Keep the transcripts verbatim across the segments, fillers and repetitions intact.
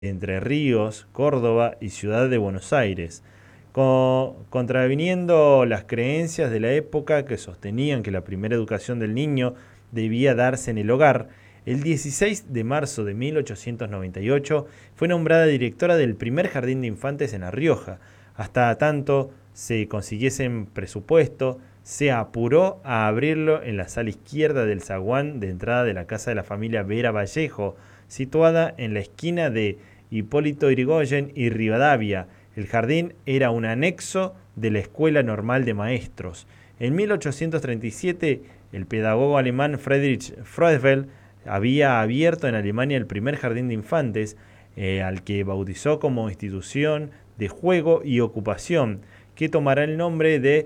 Entre Ríos, Córdoba y Ciudad de Buenos Aires, co- contraviniendo las creencias de la época que sostenían que la primera educación del niño debía darse en el hogar. El dieciséis de marzo de mil ochocientos noventa y ocho fue nombrada directora del primer jardín de infantes en La Rioja. Hasta tanto se consiguiesen presupuesto, se apuró a abrirlo en la sala izquierda del zaguán de entrada de la casa de la familia Vera Vallejo, situada en la esquina de Hipólito Yrigoyen y Rivadavia. El jardín era un anexo de la Escuela Normal de Maestros. En mil ochocientos treinta y siete, el pedagogo alemán Friedrich Freudel había abierto en Alemania el primer jardín de infantes, eh, al que bautizó como institución de juego y ocupación, que tomará el nombre de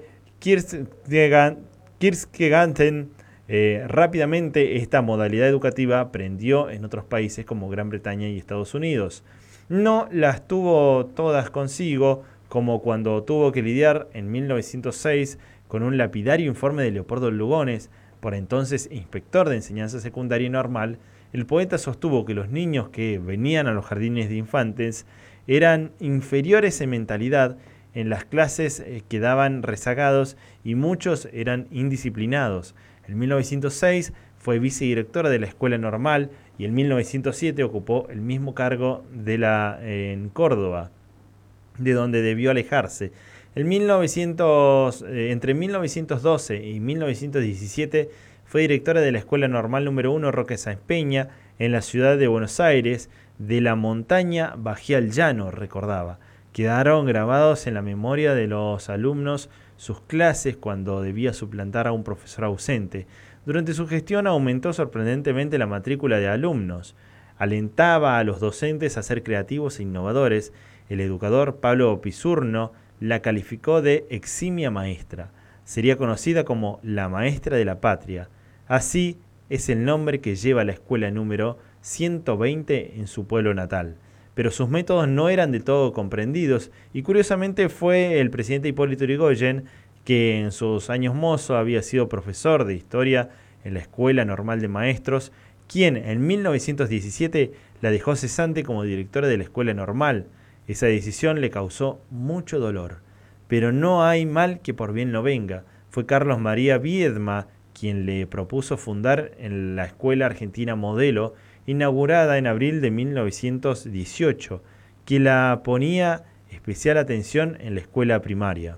Kirchgarten. Eh, rápidamente esta modalidad educativa prendió en otros países como Gran Bretaña y Estados Unidos. No las tuvo todas consigo, como cuando tuvo que lidiar en mil novecientos seis con un lapidario informe de Leopoldo Lugones, por entonces inspector de enseñanza secundaria y normal. El poeta sostuvo que los niños que venían a los jardines de infantes eran inferiores en mentalidad, en las clases eh, quedaban rezagados y muchos eran indisciplinados. En mil novecientos seis fue vicedirectora de la Escuela Normal y en mil novecientos siete ocupó el mismo cargo de la, eh, en Córdoba, de donde debió alejarse. En mil novecientos, eh, entre mil novecientos doce y mil novecientos diecisiete fue directora de la Escuela Normal número uno Roque Sáenz Peña en la ciudad de Buenos Aires. De la montaña bajé al llano, recordaba. Quedaron grabados en la memoria de los alumnos sus clases cuando debía suplantar a un profesor ausente. Durante su gestión aumentó sorprendentemente la matrícula de alumnos. Alentaba a los docentes a ser creativos e innovadores. El educador Pablo Pisurno la calificó de eximia maestra. Sería conocida como la maestra de la patria. Así es el nombre que lleva la escuela número ciento veinte en su pueblo natal. Pero sus métodos no eran del todo comprendidos y curiosamente fue el presidente Hipólito Yrigoyen, que en sus años mozo había sido profesor de historia en la Escuela Normal de Maestros, quien en mil novecientos diecisiete la dejó cesante como directora de la Escuela Normal. Esa decisión le causó mucho dolor. Pero no hay mal que por bien no venga. Fue Carlos María Viedma quien le propuso fundar en la Escuela Argentina Modelo, inaugurada en abril de mil novecientos dieciocho, que la ponía especial atención en la escuela primaria.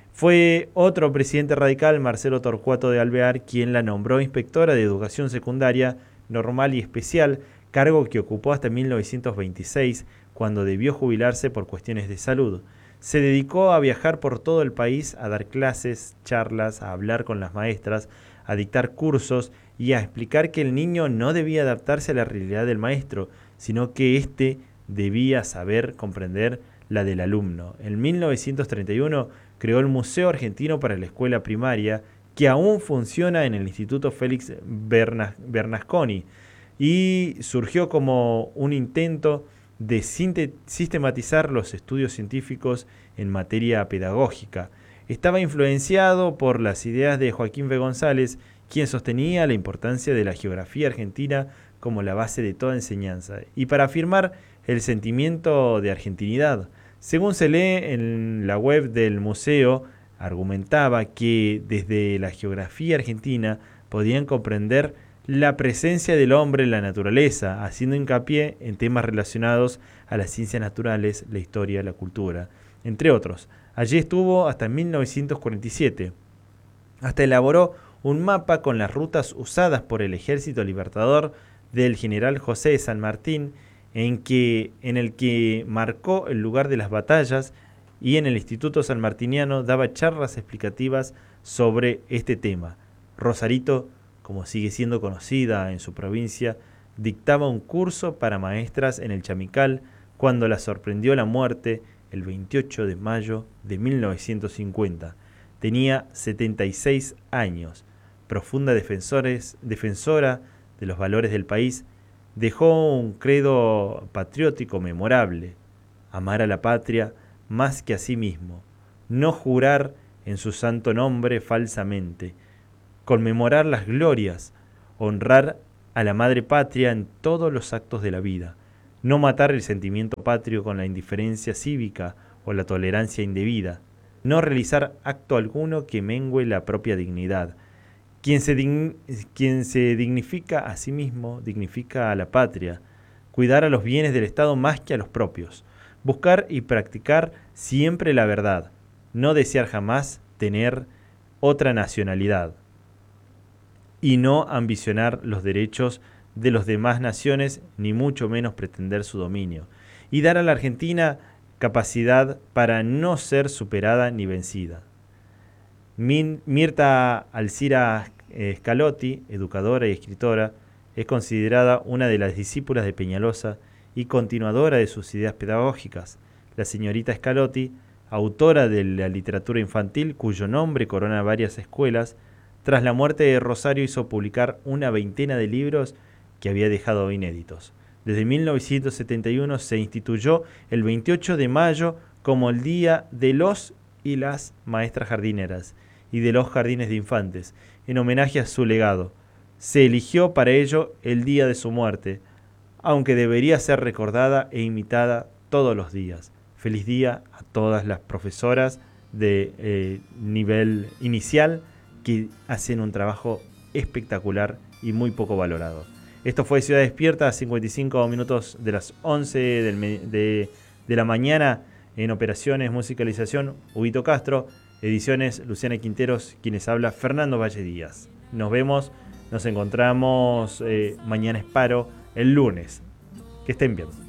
Fue otro presidente radical, Marcelo Torcuato de Alvear, quien la nombró inspectora de educación secundaria, normal y especial, cargo que ocupó hasta mil novecientos veintiséis, cuando debió jubilarse por cuestiones de salud. Se dedicó a viajar por todo el país, a dar clases, charlas, a hablar con las maestras, a dictar cursos y a explicar que el niño no debía adaptarse a la realidad del maestro, sino que éste debía saber comprender la del alumno. En mil novecientos treinta y uno creó el Museo Argentino para la Escuela Primaria, que aún funciona en el Instituto Félix Bernasconi, y surgió como un intento de sistematizar los estudios científicos en materia pedagógica. Estaba influenciado por las ideas de Joaquín B. González, quien sostenía la importancia de la geografía argentina como la base de toda enseñanza, y para afirmar el sentimiento de argentinidad. Según se lee en la web del museo, argumentaba que desde la geografía argentina podían comprender la presencia del hombre en la naturaleza, haciendo hincapié en temas relacionados a las ciencias naturales, la historia, la cultura, entre otros. Allí estuvo hasta mil novecientos cuarenta y siete. Hasta elaboró un mapa con las rutas usadas por el Ejército Libertador del general José de San Martín, en, que, en el que marcó el lugar de las batallas, y en el Instituto Sanmartiniano daba charlas explicativas sobre este tema. Rosarito, como sigue siendo conocida en su provincia, dictaba un curso para maestras en el Chamical cuando la sorprendió la muerte el veintiocho de mayo de mil novecientos cincuenta. Tenía setenta y seis años, profunda defensores, defensora de los valores del país, dejó un credo patriótico memorable: amar a la patria más que a sí mismo, no jurar en su santo nombre falsamente, conmemorar las glorias, honrar a la madre patria en todos los actos de la vida, no matar el sentimiento patrio con la indiferencia cívica o la tolerancia indebida, no realizar acto alguno que mengüe la propia dignidad. Quien se, dign- quien se dignifica a sí mismo, dignifica a la patria, cuidar a los bienes del Estado más que a los propios, buscar y practicar siempre la verdad, no desear jamás tener otra nacionalidad y no ambicionar los derechos de las demás naciones, ni mucho menos pretender su dominio, y dar a la Argentina capacidad para no ser superada ni vencida. Min- Mirta Alcira Scalotti, educadora y escritora, es considerada una de las discípulas de Peñalosa y continuadora de sus ideas pedagógicas. La señorita Scalotti, autora de la literatura infantil cuyo nombre corona varias escuelas, tras la muerte de Rosario hizo publicar una veintena de libros que había dejado inéditos. Desde mil novecientos setenta y uno se instituyó el veintiocho de mayo como el Día de los y las Maestras Jardineras y de los Jardines de Infantes, en homenaje a su legado. Se eligió para ello el día de su muerte, aunque debería ser recordada e imitada todos los días. Feliz día a todas las profesoras de eh, nivel inicial que hacen un trabajo espectacular y muy poco valorado. Esto fue Ciudad Despierta, a cincuenta y cinco minutos de las once del me- de, de la mañana, en operaciones, musicalización, Huguito Castro, ediciones, Luciana Quinteros, quienes habla, Fernando Valle Díaz. Nos vemos, nos encontramos, eh, mañana es paro, el lunes. Que estén bien.